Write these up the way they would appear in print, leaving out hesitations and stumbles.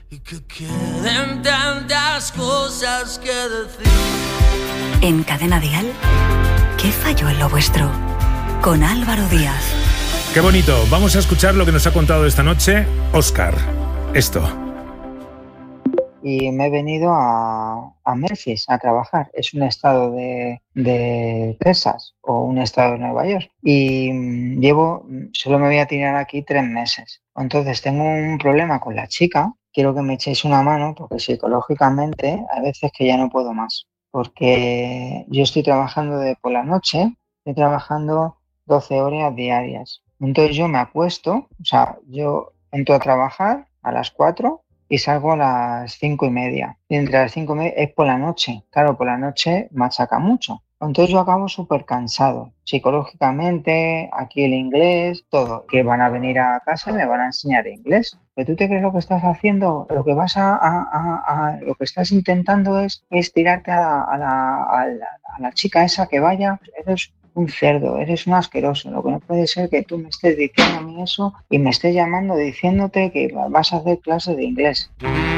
Y que queden tantas cosas que decir. En Cadena Dial, ¿qué falló en lo vuestro? Con Álvaro Díaz. Qué bonito. Vamos a escuchar lo que nos ha contado esta noche Óscar. Esto. Y me he venido a Memphis a trabajar. Es un estado de Texas o un estado de Nueva York. Y solo me voy a tirar aquí 3 meses. Entonces tengo un problema con la chica. Quiero que me echéis una mano porque psicológicamente hay veces que ya no puedo más. Porque yo estoy trabajando por la noche, estoy trabajando 12 horas diarias. Entonces yo me acuesto, yo entro a trabajar a las 4 y salgo a las 5:30. Y entre las 5:30 es por la noche. Claro, por la noche machaca mucho. Entonces yo acabo súper cansado, psicológicamente, aquí el inglés, todo. Que van a venir a casa y me van a enseñar inglés. ¿Pero tú te crees lo que estás haciendo? Lo que lo que estás intentando es tirarte a la chica esa que vaya. Eres un cerdo, eres un asqueroso. Lo que no puede ser que tú me estés diciendo a mí eso y me estés llamando diciéndote que vas a hacer clases de inglés.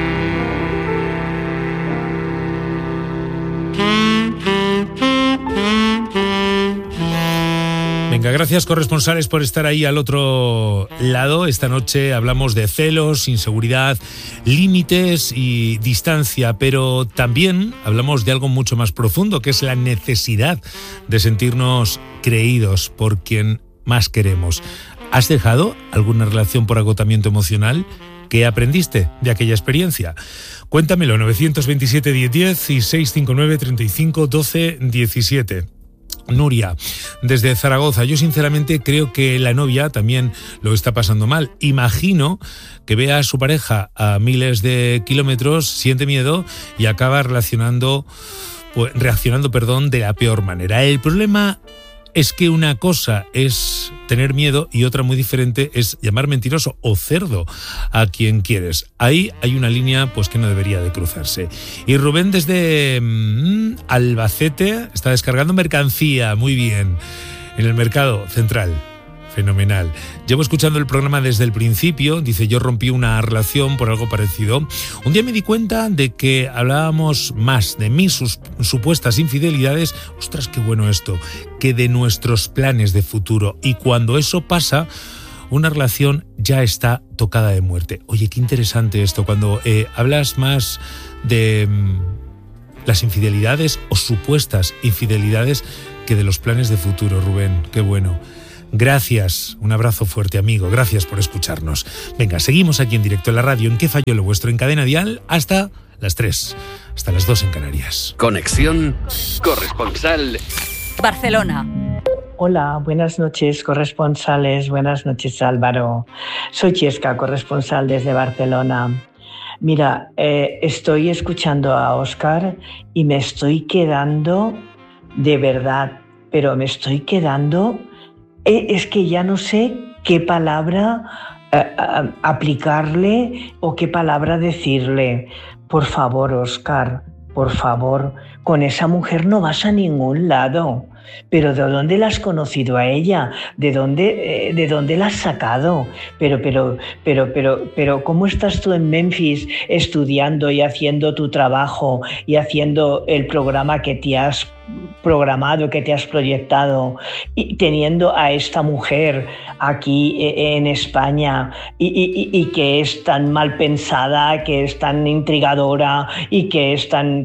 Venga, gracias corresponsales por estar ahí al otro lado. Esta noche hablamos de celos, inseguridad, límites y distancia, pero también hablamos de algo mucho más profundo, que es la necesidad de sentirnos creídos por quien más queremos. ¿Has dejado alguna relación por agotamiento emocional? ¿Qué aprendiste de aquella experiencia? Cuéntamelo, 927 1010 y 659 35 12 17. Nuria, desde Zaragoza. Yo sinceramente creo que la novia también lo está pasando mal. Imagino que ve a su pareja a miles de kilómetros, siente miedo y acaba reaccionando de la peor manera. El problema es que una cosa es tener miedo y otra muy diferente es llamar mentiroso o cerdo a quien quieres. Ahí hay una línea que no debería de cruzarse. Y Rubén desde Albacete está descargando mercancía, muy bien, en el mercado central. Fenomenal. Llevo escuchando el programa desde el principio. Dice, yo rompí una relación por algo parecido. Un día me di cuenta de que hablábamos más de mis supuestas infidelidades, ostras, qué bueno esto, que de nuestros planes de futuro. Y cuando eso pasa, una relación ya está tocada de muerte. Oye, qué interesante esto, cuando hablas más de las infidelidades o supuestas infidelidades que de los planes de futuro, Rubén. Qué bueno. Gracias, un abrazo fuerte, amigo. Gracias por escucharnos. Venga, seguimos aquí en directo en la radio. ¿En qué falló lo vuestro? En Cadena Dial hasta las 3, hasta las 2 en Canarias. Conexión corresponsal Barcelona. Hola, buenas noches, corresponsales. Buenas noches, Álvaro. Soy Chesca, corresponsal desde Barcelona. Mira, estoy escuchando a Óscar y me estoy quedando, de verdad, pero me estoy quedando... Es que ya no sé qué palabra aplicarle o qué palabra decirle. Por favor, Óscar, por favor, con esa mujer no vas a ningún lado. ¿Pero de dónde la has conocido a ella? ¿De dónde la has sacado? Pero, ¿cómo estás tú en Memphis estudiando y haciendo tu trabajo y haciendo el programa que te has programado, que te has proyectado, y teniendo a esta mujer aquí en España y que es tan mal pensada, que es tan intrigadora y que es tan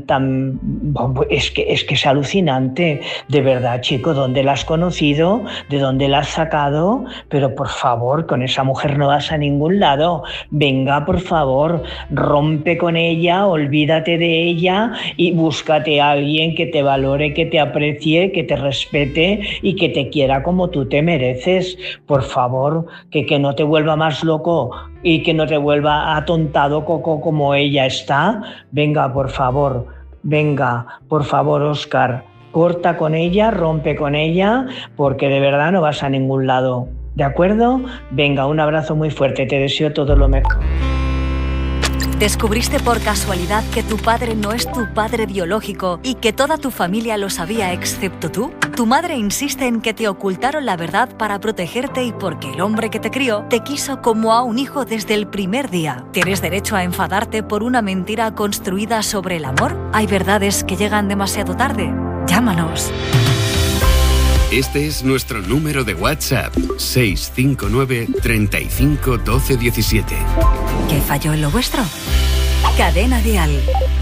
es que es alucinante, de verdad, chico? ¿Dónde la has conocido? ¿De dónde la has sacado? Pero por favor, con esa mujer no vas a ningún lado. Venga, por favor, rompe con ella, olvídate de ella y búscate a alguien que te valore, que te aprecie, que te respete y que te quiera como tú te mereces. Por favor, que no te vuelva más loco y que no te vuelva atontado como ella está. Venga, por favor, Óscar, corta con ella, rompe con ella, porque de verdad no vas a ningún lado. ¿De acuerdo? Venga, un abrazo muy fuerte, te deseo todo lo mejor. ¿Descubriste por casualidad que tu padre no es tu padre biológico y que toda tu familia lo sabía excepto tú? Tu madre insiste en que te ocultaron la verdad para protegerte y porque el hombre que te crió te quiso como a un hijo desde el primer día. ¿Tienes derecho a enfadarte por una mentira construida sobre el amor? ¿Hay verdades que llegan demasiado tarde? Llámanos. Este es nuestro número de WhatsApp, 659 35 12 17. ¿Qué falló en lo vuestro? Cadena Dial.